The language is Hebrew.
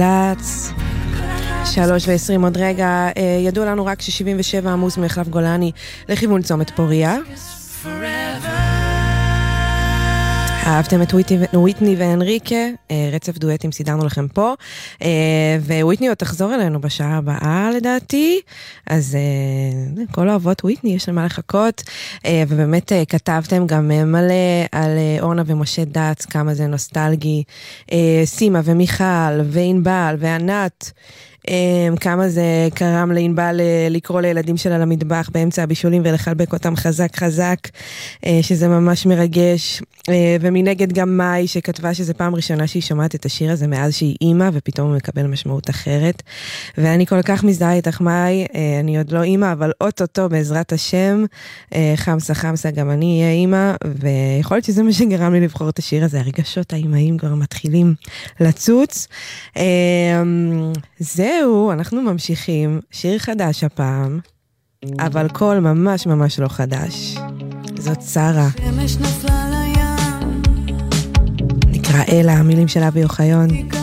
דאץ 3:20 עוד רגע. ידוע לנו רק ש77 עמוס מחלף גולני לכיוון צומת פוריה. אהבתם את וויטני ואנריקה, רצף דואטים סידרנו לכם פה, וויטני עוד תחזור אלינו בשעה הבאה לדעתי, אז כל אוהבות וויטני יש למה לחכות, ובאמת כתבתם גם מלא על אורנה ומשה דץ, כמה זה נוסטלגי, סימה ומיכל וענבל וענת, כמה זה קרם לענבל לקרוא לילדים שלה למטבח באמצע הבישולים ולחלבק אותם חזק חזק, שזה ממש מרגש. ומנגד גם מאי שכתבה שזה פעם ראשונה שהיא שומעת את השיר הזה מאז שהיא אימא, ופתאום הוא מקבל משמעות אחרת. ואני כל כך מזדהה איתך מאי, אני עוד לא אימא, אבל אוטוטו בעזרת השם, חמסה חמסה גם אני אהיה אימא, ויכול להיות שזה מה שגרם לי לבחור את השיר הזה, הרגשות האימאים כבר מתחילים לצוץ. זהו, אנחנו ממשיכים, שיר חדש הפעם, אבל קול ממש ממש לא חדש. זאת שרה. נקרא אלה, המילים שלה ביוחיון.